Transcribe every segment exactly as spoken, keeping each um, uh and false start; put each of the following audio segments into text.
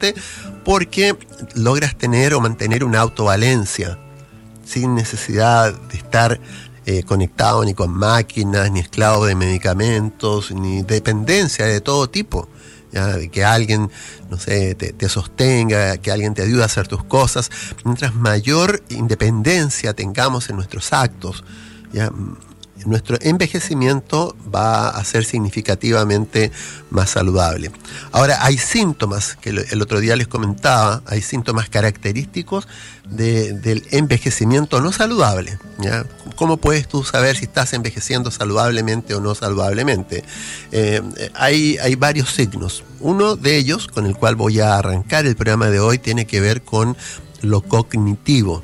importante porque logras tener o mantener una autovalencia sin necesidad de estar eh, conectado ni con máquinas, ni esclavo de medicamentos, ni dependencia de todo tipo. ¿Ya? De que alguien, no sé, te, te sostenga, que alguien te ayude a hacer tus cosas. Mientras mayor independencia tengamos en nuestros actos, ¿ya? Nuestro envejecimiento va a ser significativamente más saludable. Ahora, hay síntomas, que el otro día les comentaba, hay síntomas característicos de, del envejecimiento no saludable, ¿ya? ¿Cómo puedes tú saber si estás envejeciendo saludablemente o no saludablemente? Eh, hay, hay varios signos. Uno de ellos, con el cual voy a arrancar el programa de hoy, tiene que ver con lo cognitivo.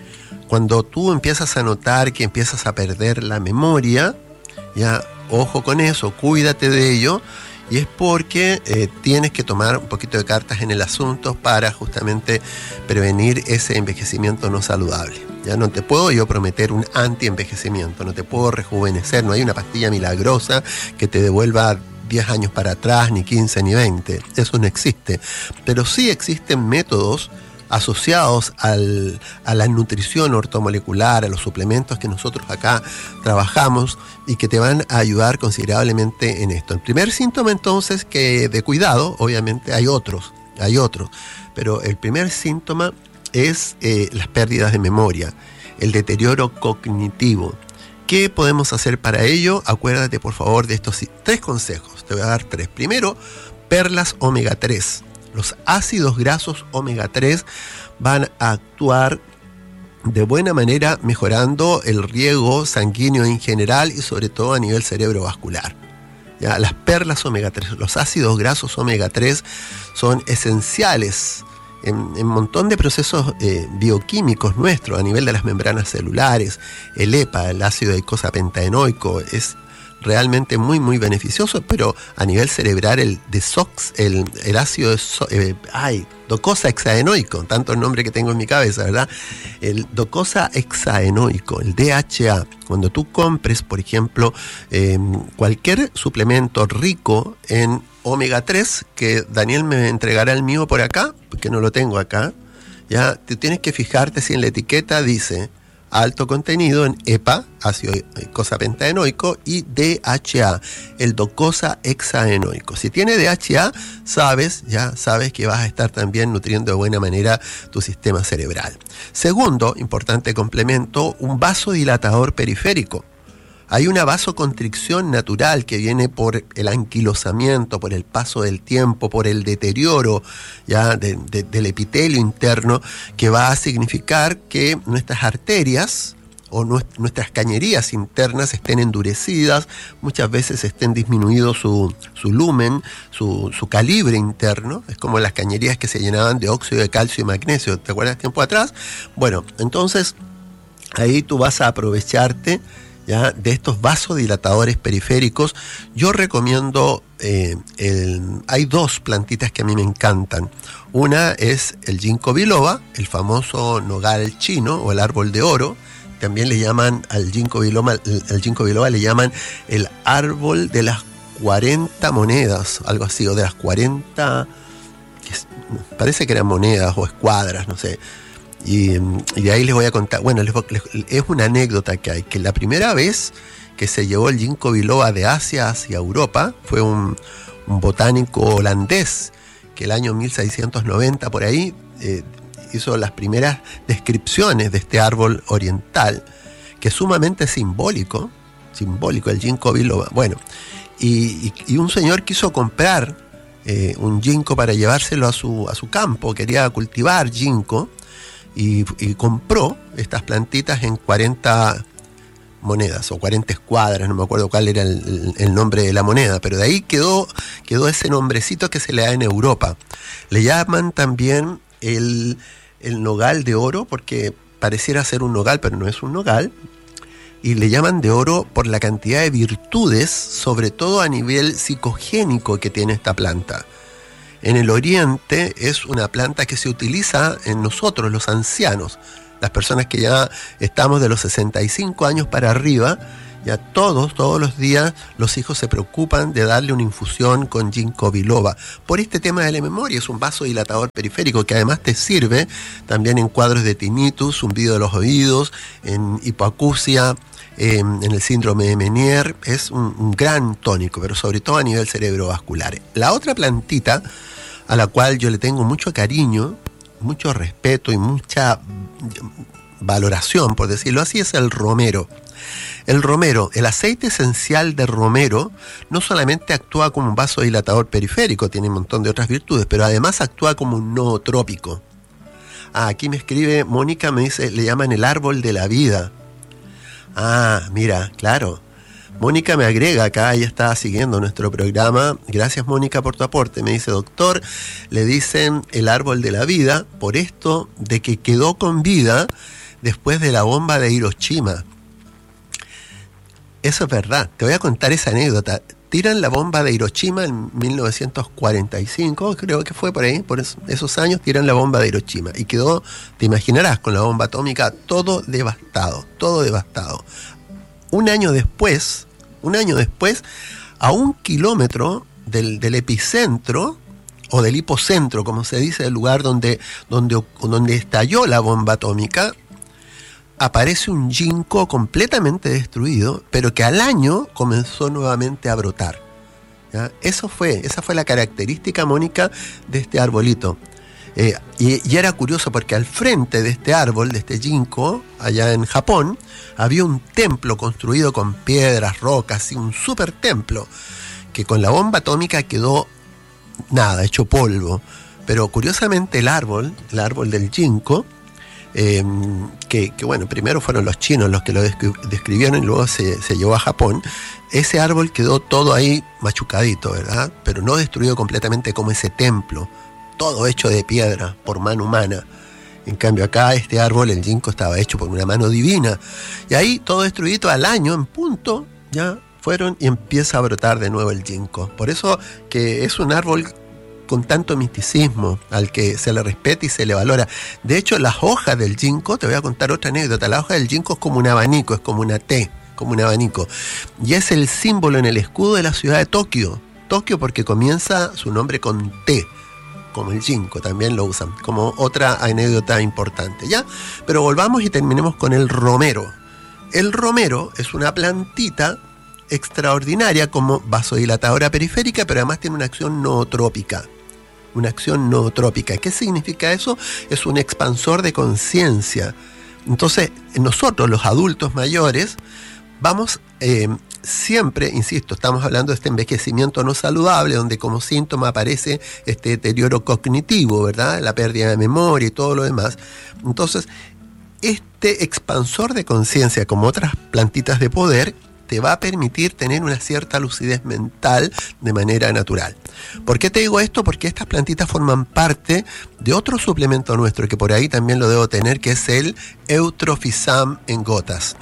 Cuando tú empiezas a notar que empiezas a perder la memoria, ya, ojo con eso, cuídate de ello, y es porque eh, tienes que tomar un poquito de cartas en el asunto para justamente prevenir ese envejecimiento no saludable. Ya no te puedo yo prometer un anti-envejecimiento, no te puedo rejuvenecer, no hay una pastilla milagrosa que te devuelva diez años para atrás, ni quince, ni veinte, eso no existe, pero sí existen métodos asociados al, a la nutrición ortomolecular, a los suplementos que nosotros acá trabajamos y que te van a ayudar considerablemente en esto. El primer síntoma entonces que de cuidado, obviamente hay otros, hay otros, pero el primer síntoma es eh, las pérdidas de memoria, el deterioro cognitivo. ¿Qué podemos hacer para ello? Acuérdate por favor de estos tres consejos, te voy a dar tres. Primero, perlas omega tres. Los ácidos grasos omega tres van a actuar de buena manera mejorando el riego sanguíneo en general y sobre todo a nivel cerebrovascular. ¿Ya? Las perlas omega tres, los ácidos grasos omega tres son esenciales en un montón de procesos eh, bioquímicos nuestros a nivel de las membranas celulares. El E P A, el ácido eicosapentaenoico, es realmente muy muy beneficioso, pero a nivel cerebral el desox, el, el ácido eh, ay, docosahexaenoico, tanto el nombre que tengo en mi cabeza, ¿verdad? El docosahexaenoico, el D H A, cuando tú compres, por ejemplo, eh, cualquier suplemento rico en omega tres, que Daniel me entregará el mío por acá, porque no lo tengo acá, ya, tú tienes que fijarte si en la etiqueta dice alto contenido en E P A, ácido eicosapentaenoico, y D H A, el docosahexaenoico. Si tiene D H A, sabes, ya sabes que vas a estar también nutriendo de buena manera tu sistema cerebral. Segundo, importante complemento, un vasodilatador periférico. Hay una vasoconstricción natural que viene por el anquilosamiento, por el paso del tiempo, por el deterioro ya de, de, del epitelio interno, que va a significar que nuestras arterias o nuestras cañerías internas estén endurecidas, muchas veces estén disminuido su, su lumen, su, su calibre interno. Es como las cañerías que se llenaban de óxido de calcio y magnesio, ¿te acuerdas tiempo atrás? Bueno, entonces ahí tú vas a aprovecharte ¿ya? de estos vasodilatadores periféricos. Yo recomiendo, eh, el, hay dos plantitas que a mí me encantan. Una es el ginkgo biloba, el famoso nogal chino o el árbol de oro. También le llaman al ginkgo biloba, el, el ginkgo biloba le llaman el árbol de las cuarenta monedas, algo así, o de las cuarenta, parece que eran monedas o escuadras, no sé. Y, y de ahí les voy a contar, bueno, les, les, es una anécdota que hay, que la primera vez que se llevó el ginkgo biloba de Asia hacia Europa fue un, un botánico holandés que el año mil seiscientos noventa por ahí eh, hizo las primeras descripciones de este árbol oriental, que es sumamente simbólico, simbólico el ginkgo biloba. Bueno, y, y, y un señor quiso comprar eh, un ginkgo para llevárselo a su, a su campo, quería cultivar ginkgo. Y, y compró estas plantitas en cuarenta monedas o cuarenta escuadras, no me acuerdo cuál era el, el nombre de la moneda, pero de ahí quedó, quedó ese nombrecito que se le da en Europa. Le llaman también el, el nogal de oro, porque pareciera ser un nogal, pero no es un nogal, y le llaman de oro por la cantidad de virtudes, sobre todo a nivel psicogénico que tiene esta planta. En el oriente es una planta que se utiliza en nosotros, los ancianos, las personas que ya estamos de los sesenta y cinco años para arriba, Ya todos, todos los días los hijos se preocupan de darle una infusión con ginkgo biloba. Por este tema de la memoria, es un vasodilatador periférico que además te sirve también en cuadros de tinnitus, zumbido de los oídos, en hipoacusia, eh, en el síndrome de Meniere. Es un, un gran tónico, pero sobre todo a nivel cerebrovascular. La otra plantita a la cual yo le tengo mucho cariño, mucho respeto y mucha valoración, por decirlo así, es el romero. El romero, el aceite esencial de romero, no solamente actúa como un vasodilatador periférico, tiene un montón de otras virtudes, pero además actúa como un nootrópico. Ah, aquí me escribe Mónica, me dice, le llaman el árbol de la vida. Ah, mira, claro. Mónica me agrega acá, ella está siguiendo nuestro programa. Gracias, Mónica, por tu aporte. Me dice, doctor, le dicen el árbol de la vida por esto de que quedó con vida después de la bomba de Hiroshima. Eso es verdad. Te voy a contar esa anécdota. Tiran la bomba de Hiroshima en mil novecientos cuarenta y cinco, creo que fue por ahí, por esos años, tiran la bomba de Hiroshima. Y quedó, te imaginarás, con la bomba atómica todo devastado, todo devastado. Un año después, un año después, a un kilómetro del, del epicentro, o del hipocentro, como se dice, el lugar donde, donde, donde estalló la bomba atómica, aparece un ginkgo completamente destruido, pero que al año comenzó nuevamente a brotar. ¿Ya? Eso fue, esa fue la característica, Mónica, de este arbolito. Eh, y, y era curioso porque al frente de este árbol, de este ginkgo, allá en Japón, había un templo construido con piedras, rocas, y un super templo, que con la bomba atómica quedó nada, hecho polvo. Pero curiosamente el árbol, el árbol del ginkgo, Eh, que, que bueno, primero fueron los chinos los que lo descri- describieron y luego se, se llevó a Japón. Ese árbol quedó todo ahí machucadito, ¿verdad? Pero no destruido completamente como ese templo, todo hecho de piedra por mano humana. En cambio acá este árbol, el ginkgo, estaba hecho por una mano divina. Y ahí todo destruido al año en punto, ya fueron y empieza a brotar de nuevo el ginkgo. Por eso que es un árbol con tanto misticismo, al que se le respeta y se le valora. De hecho, las hojas del ginkgo, te voy a contar otra anécdota, la hoja del ginkgo es como un abanico, es como una T, como un abanico. Y es el símbolo en el escudo de la ciudad de Tokio. Tokio porque comienza su nombre con T, como el ginkgo, también lo usan, como otra anécdota importante, ¿ya? Pero volvamos y terminemos con el romero. El romero es una plantita extraordinaria como vasodilatadora periférica, pero además tiene una acción nootrópica. Una acción nootrópica. ¿Qué significa eso? Es un expansor de conciencia. Entonces, nosotros, los adultos mayores, vamos eh, siempre, insisto, estamos hablando de este envejecimiento no saludable, donde como síntoma aparece este deterioro cognitivo, ¿verdad? La pérdida de memoria y todo lo demás. Entonces, este expansor de conciencia, como otras plantitas de poder, te va a permitir tener una cierta lucidez mental de manera natural. ¿Por qué te digo esto? Porque estas plantitas forman parte de otro suplemento nuestro, que por ahí también lo debo tener, que es el Eutrofizam en gotas.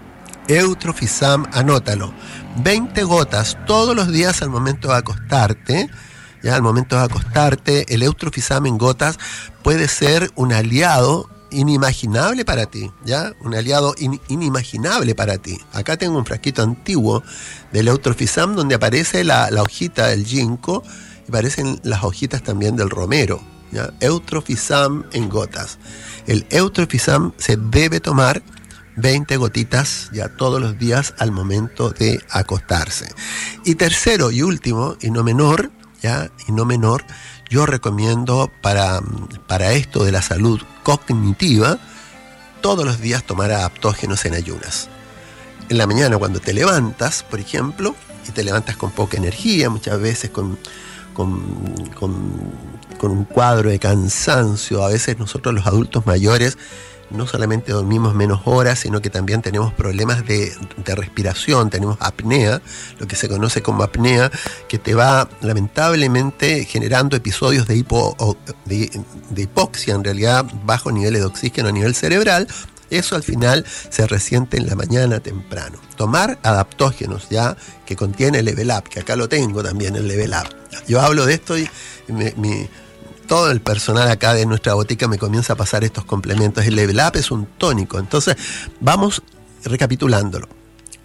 Eutrofizam, anótalo. veinte gotas todos los días al momento de acostarte. Ya al momento de acostarte, el Eutrofizam en gotas puede ser un aliado inimaginable para ti, ¿ya? Un aliado in, inimaginable para ti. Acá tengo un frasquito antiguo del Eutrofizam donde aparece la, la hojita del ginkgo y aparecen las hojitas también del romero, ¿ya? Eutrofizam en gotas. El Eutrofizam se debe tomar veinte gotitas ya todos los días al momento de acostarse. Y tercero y último, y no menor, ¿ya? Y no menor, yo recomiendo para, para esto de la salud cognitiva, todos los días tomar adaptógenos en ayunas. En la mañana cuando te levantas, por ejemplo, y te levantas con poca energía, muchas veces con, con, con, con un cuadro de cansancio, a veces nosotros los adultos mayores no solamente dormimos menos horas, sino que también tenemos problemas de, de respiración, tenemos apnea, lo que se conoce como apnea, que te va lamentablemente generando episodios de, hipo, de, de hipoxia, en realidad bajo niveles de oxígeno a nivel cerebral. Eso al final se resiente en la mañana temprano. Tomar adaptógenos ya que contiene el Level Up, que acá lo tengo también, el Level Up. Yo hablo de esto y me, mi, todo el personal acá de nuestra botica me comienza a pasar estos complementos. El Level Up es un tónico. Entonces, vamos recapitulándolo.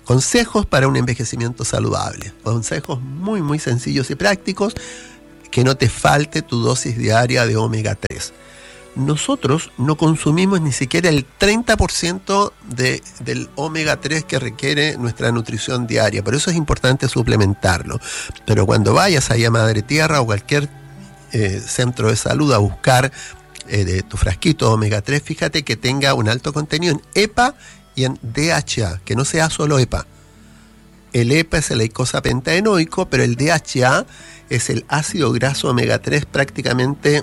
consejos para un envejecimiento saludable. Consejos muy, muy sencillos y prácticos. Que no te falte tu dosis diaria de omega tres. Nosotros no consumimos ni siquiera el treinta por ciento de, del omega tres que requiere nuestra nutrición diaria. Por eso es importante suplementarlo. Pero cuando vayas ahí a Madre Tierra o cualquier eh, centro de salud a buscar eh, de tu frasquito de omega tres, fíjate que tenga un alto contenido en E P A y en D H A, que no sea solo E P A. El E P A es el eicosapentaenoico, pero el D H A es el ácido graso omega tres prácticamente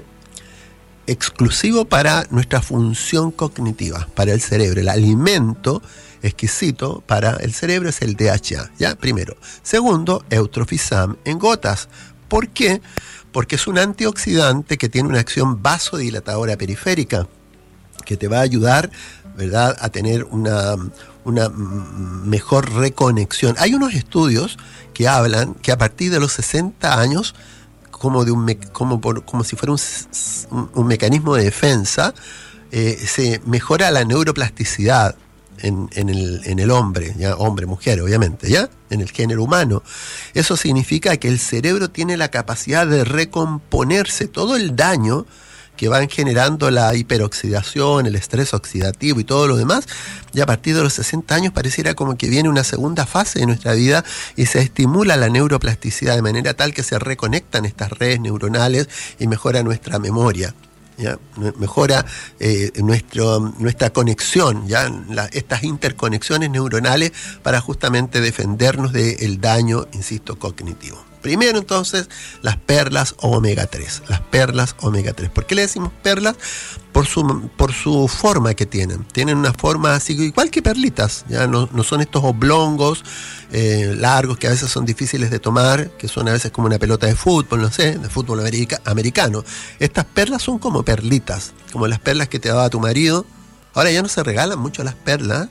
exclusivo para nuestra función cognitiva, para el cerebro. El alimento exquisito para el cerebro es el D H A, ¿ya? Primero. Segundo, Eutrofizam en gotas. ¿Por qué? Porque es un antioxidante que tiene una acción vasodilatadora periférica, que te va a ayudar, ¿verdad?, a tener una, una mejor reconexión. Hay unos estudios que hablan que a partir de los sesenta años, como, de un me, como, por, como si fuera un, un mecanismo de defensa, eh, se mejora la neuroplasticidad en, en, el, en el hombre, ya hombre, mujer, obviamente, ¿ya? En el género humano. Eso significa que el cerebro tiene la capacidad de recomponerse todo el daño que van generando la hiperoxidación, el estrés oxidativo y todo lo demás, y a partir de los sesenta años pareciera como que viene una segunda fase de nuestra vida y se estimula la neuroplasticidad de manera tal que se reconectan estas redes neuronales y mejora nuestra memoria, ¿ya? Mejora eh, nuestro, nuestra conexión, ¿ya? La, estas interconexiones neuronales para justamente defendernos del daño, insisto, cognitivo. Primero, entonces, las perlas omega tres. Las perlas omega tres. ¿Por qué le decimos perlas? Por su, por su forma que tienen. Tienen una forma así, igual que perlitas. Ya no, no son estos oblongos eh, largos que a veces son difíciles de tomar, que son a veces como una pelota de fútbol, no sé, de fútbol america, americano. Estas perlas son como perlitas, como las perlas que te daba tu marido. Ahora ya no se regalan mucho las perlas.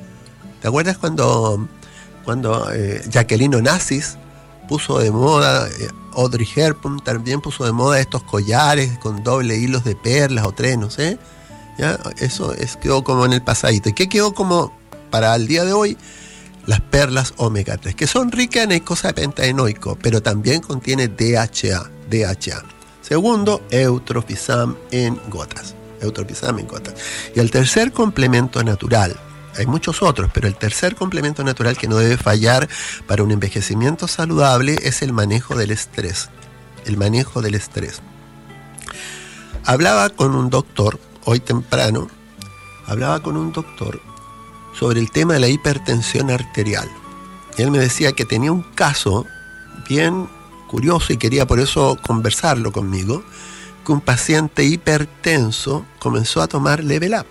¿Te acuerdas cuando, cuando eh, Jacqueline Onassis puso de moda, eh, Audrey Hepburn también puso de moda estos collares con doble hilos de perlas o tres, no sé? ¿Ya? Eso es, quedó como en el pasadito. ¿Y qué quedó como para el día de hoy? Las perlas omega tres, que son ricas en eicosapentaenoico, pero también contiene D H A. D H A. Segundo, Eutrofizam en gotas. Eutrofizam en gotas. Y el tercer complemento natural, hay muchos otros, pero el tercer complemento natural que no debe fallar para un envejecimiento saludable es el manejo del estrés. El manejo del estrés. Hablaba con un doctor, hoy temprano, hablaba con un doctor sobre el tema de la hipertensión arterial. Y él me decía que tenía un caso bien curioso y quería por eso conversarlo conmigo, que un paciente hipertenso comenzó a tomar Level Up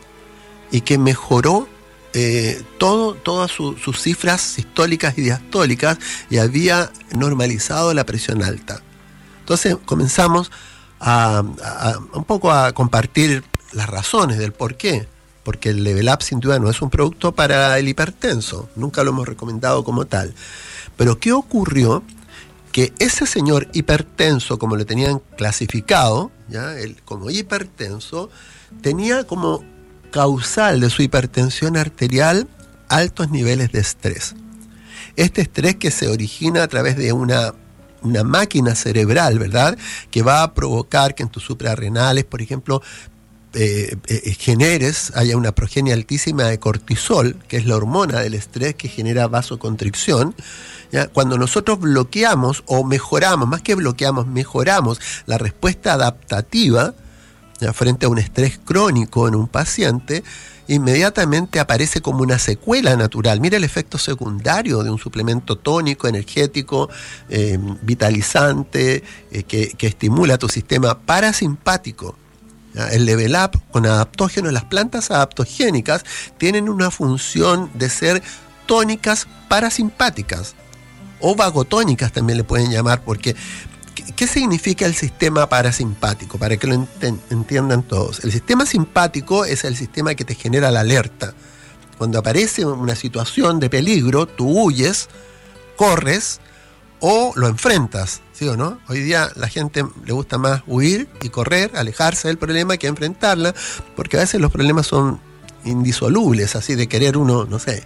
y que mejoró Eh, todo, todas su, sus cifras sistólicas y diastólicas y había normalizado la presión alta. Entonces comenzamos a, a, a un poco a compartir las razones del por qué. Porque el Level Up sin duda no es un producto para el hipertenso, nunca lo hemos recomendado como tal. Pero ¿qué ocurrió? Que ese señor hipertenso, como lo tenían clasificado, ¿ya? Él, como hipertenso, tenía como causal de su hipertensión arterial altos niveles de estrés. Este estrés que se origina a través de una, una máquina cerebral, ¿verdad?, que va a provocar que en tus suprarrenales, por ejemplo, eh, eh, generes, haya una progenie altísima de cortisol, que es la hormona del estrés que genera vasoconstricción. ¿Ya? Cuando nosotros bloqueamos o mejoramos, más que bloqueamos, mejoramos la respuesta adaptativa, ¿ya?, frente a un estrés crónico en un paciente, inmediatamente aparece como una secuela natural. Mira el efecto secundario de un suplemento tónico, energético, eh, vitalizante, eh, que, que estimula tu sistema parasimpático. ¿Ya? El Level Up con adaptógenos, las plantas adaptogénicas tienen una función de ser tónicas parasimpáticas, o vagotónicas también le pueden llamar, porque ¿qué significa el sistema parasimpático? Para que lo ent- entiendan todos. El sistema simpático es el sistema que te genera la alerta. Cuando aparece una situación de peligro, tú huyes, corres o lo enfrentas, ¿sí o no? Hoy día la gente le gusta más huir y correr, alejarse del problema que enfrentarla, porque a veces los problemas son indisolubles, así de querer uno, no sé,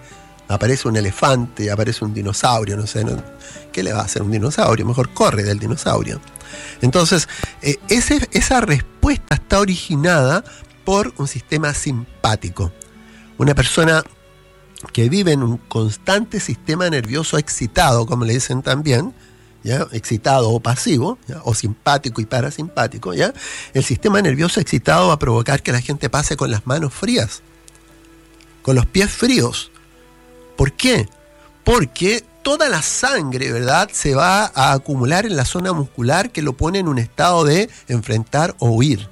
Aparece un elefante, aparece un dinosaurio, no sé, ¿no? ¿Qué le va a hacer un dinosaurio? Mejor corre del dinosaurio. Entonces, eh, ese, esa respuesta está originada por un sistema simpático. Una persona que vive en un constante sistema nervioso excitado, como le dicen también, ¿ya? Excitado o pasivo, ¿ya? O simpático y parasimpático, ¿ya? El sistema nervioso excitado va a provocar que la gente pase con las manos frías, con los pies fríos. ¿Por qué? Porque toda la sangre, ¿verdad?, se va a acumular en la zona muscular que lo pone en un estado de enfrentar o huir.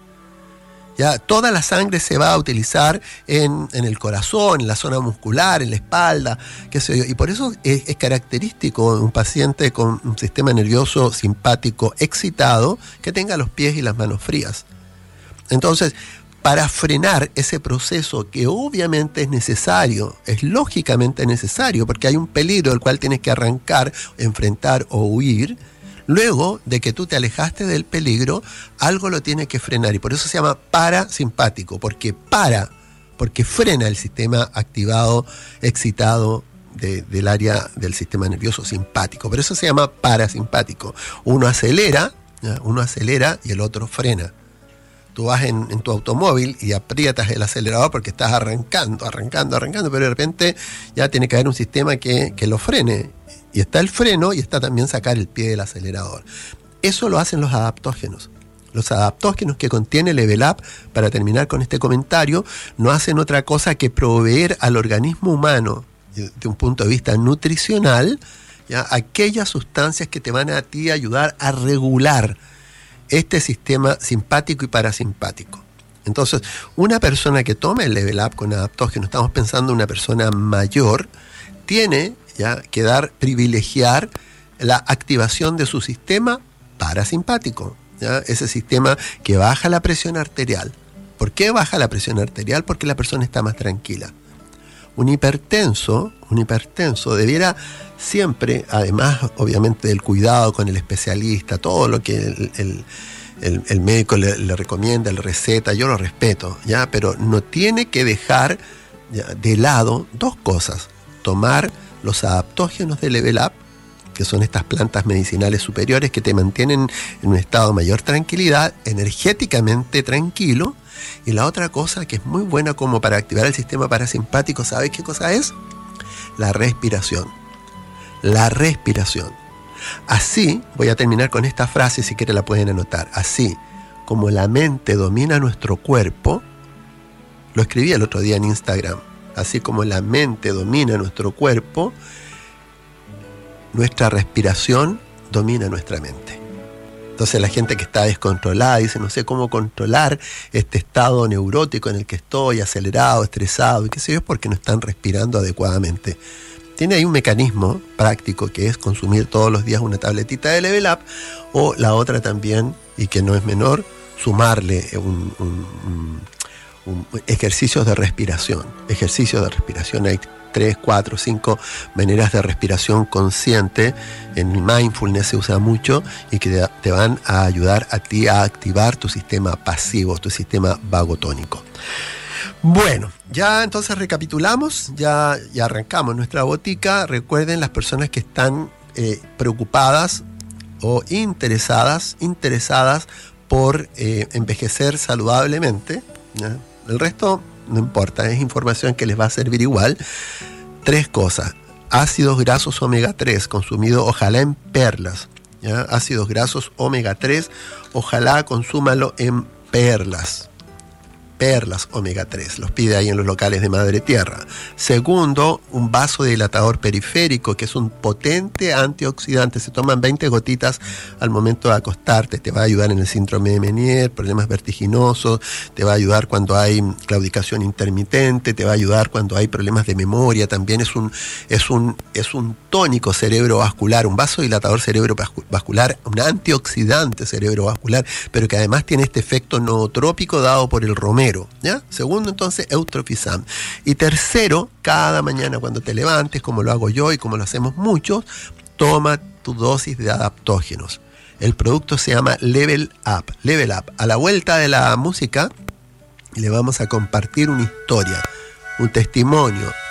Ya, toda la sangre se va a utilizar en, en el corazón, en la zona muscular, en la espalda, qué sé yo. Y por eso es, es característico un paciente con un sistema nervioso simpático excitado que tenga los pies y las manos frías. Entonces, para frenar ese proceso que obviamente es necesario, es lógicamente necesario, porque hay un peligro del cual tienes que arrancar, enfrentar o huir, luego de que tú te alejaste del peligro, algo lo tiene que frenar, y por eso se llama parasimpático, porque para, porque frena el sistema activado, excitado de, del área del sistema nervioso simpático. Por eso se llama parasimpático. Uno acelera, ¿ya? Uno acelera y el otro frena. Tú vas en, en tu automóvil y aprietas el acelerador porque estás arrancando, arrancando, arrancando, pero de repente ya tiene que haber un sistema que, que lo frene. Y está el freno y está también sacar el pie del acelerador. Eso lo hacen los adaptógenos. Los adaptógenos que contiene Level Up, para terminar con este comentario, no hacen otra cosa que proveer al organismo humano, de un punto de vista nutricional, ¿ya?, aquellas sustancias que te van a ti ayudar a regular este sistema simpático y parasimpático. Entonces, una persona que toma el Level Up con adaptógeno, estamos pensando en una persona mayor, tiene ya que dar, privilegiar la activación de su sistema parasimpático, ¿ya? Ese sistema que baja la presión arterial. ¿Por qué baja la presión arterial? Porque la persona está más tranquila. Un hipertenso, un hipertenso debiera siempre, además obviamente del cuidado con el especialista, todo lo que el, el, el, el médico le, le recomienda, le receta, yo lo respeto, ¿ya? Pero no tiene que dejar, ¿ya?, de lado dos cosas: tomar los adaptógenos de Level Up, que son estas plantas medicinales superiores que te mantienen en un estado de mayor tranquilidad, energéticamente tranquilo. Y la otra cosa que es muy buena como para activar el sistema parasimpático, ¿sabes qué cosa es? La respiración. La respiración. Así, voy a terminar con esta frase, si quieren la pueden anotar. Así como la mente domina nuestro cuerpo, lo escribí el otro día en Instagram, así como la mente domina nuestro cuerpo, nuestra respiración domina nuestra mente. Entonces la gente que está descontrolada dice, no sé cómo controlar este estado neurótico en el que estoy, acelerado, estresado, y qué sé yo, porque no están respirando adecuadamente. Tiene ahí un mecanismo práctico que es consumir todos los días una tabletita de Level Up, o la otra también, y que no es menor, sumarle un, un, un, un ejercicios de respiración. Ejercicios de respiración, hay tres, cuatro, cinco maneras de respiración consciente. En mindfulness se usa mucho y que te van a ayudar a ti a activar tu sistema pasivo, tu sistema vagotónico. Bueno, ya entonces recapitulamos, ya, ya arrancamos nuestra botica. Recuerden, las personas que están eh, preocupadas o interesadas, interesadas por eh, envejecer saludablemente, ¿ya? El resto no importa, es información que les va a servir igual. Tres cosas: ácidos grasos omega tres, consumido ojalá en perlas, ¿ya? Ácidos grasos omega tres, ojalá consúmalo en perlas. Perlas omega tres, los pide ahí en los locales de Madre Tierra. Segundo, un vasodilatador periférico, que es un potente antioxidante. Se toman veinte gotitas al momento de acostarte, te va a ayudar en el síndrome de Meniere, problemas vertiginosos, te va a ayudar cuando hay claudicación intermitente, te va a ayudar cuando hay problemas de memoria. También es un, es un, es un tónico cerebrovascular, un vasodilatador cerebrovascular, un antioxidante cerebrovascular, pero que además tiene este efecto nootrópico dado por el romero, ¿ya? Segundo, entonces, Eutrofizam. Y tercero, cada mañana cuando te levantes, como lo hago yo y como lo hacemos muchos, toma tu dosis de adaptógenos. El producto se llama Level Up. Level Up. A la vuelta de la música le vamos a compartir una historia, un testimonio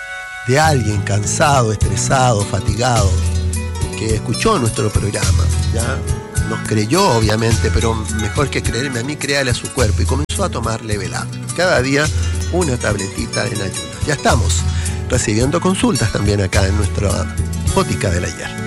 de alguien cansado, estresado, fatigado, que escuchó nuestro programa, ¿ya? Nos creyó, obviamente, pero mejor que creerme a mí, créale a su cuerpo, y comenzó a tomar Level Up. Cada día una tabletita en ayunas. Ya estamos recibiendo consultas también acá en nuestra Botica del Ayer.